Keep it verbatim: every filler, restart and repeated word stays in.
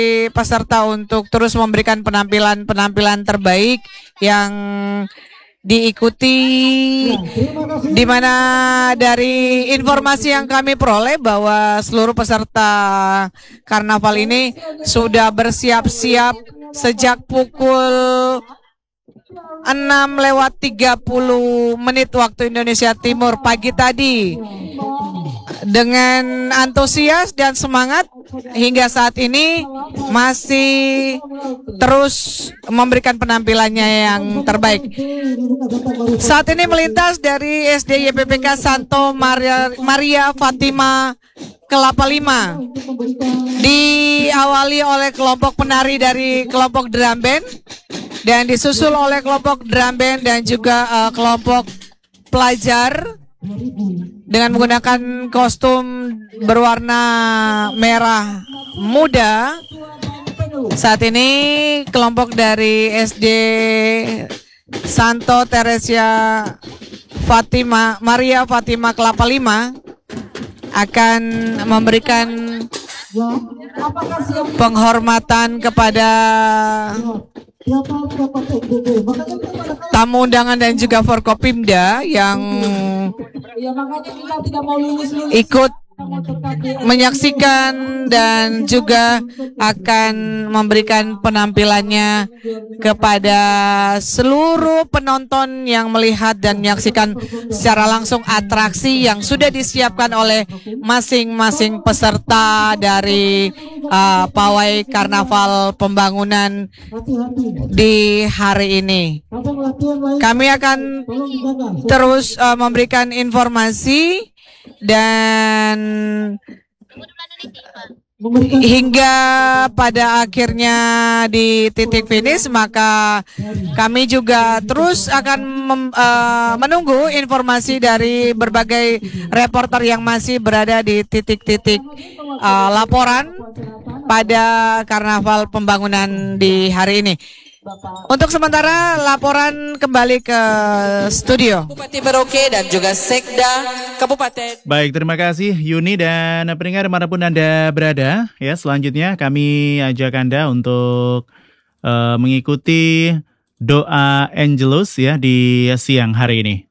peserta untuk terus memberikan penampilan-penampilan terbaik yang diikuti, di mana dari informasi yang kami peroleh bahwa seluruh peserta karnaval ini sudah bersiap-siap sejak pukul enam lewat tiga puluh menit waktu Indonesia Timur pagi tadi, dengan antusias dan semangat hingga saat ini masih terus memberikan penampilannya yang terbaik. Saat ini melintas dari S D Y P P K Santo Maria, Maria Fatima Kelapa Lima, diawali oleh kelompok penari dari kelompok drum band dan disusul oleh kelompok drum band dan juga uh, kelompok pelajar dengan menggunakan kostum berwarna merah muda. Saat ini kelompok dari S D Santo Teresia Fatima Maria Fatima Kelapa Lima akan memberikan penghormatan kepada tamu undangan dan juga Forkopimda yang ikut menyaksikan dan juga akan memberikan penampilannya kepada seluruh penonton yang melihat dan menyaksikan secara langsung atraksi yang sudah disiapkan oleh masing-masing peserta dari uh, pawai karnaval pembangunan di hari ini. Kami akan terus uh, memberikan informasi dan hingga pada akhirnya di titik finish, maka kami juga terus akan mem, uh, menunggu informasi dari berbagai reporter yang masih berada di titik-titik uh, laporan pada karnaval pembangunan di hari ini. Untuk sementara laporan kembali ke studio. Bupati Merauke dan juga Sekda Kabupaten. Baik, terima kasih Yuni dan pendengar dimanapun Anda berada. Ya, selanjutnya kami ajak Anda untuk uh, mengikuti doa Angelus ya di siang hari ini.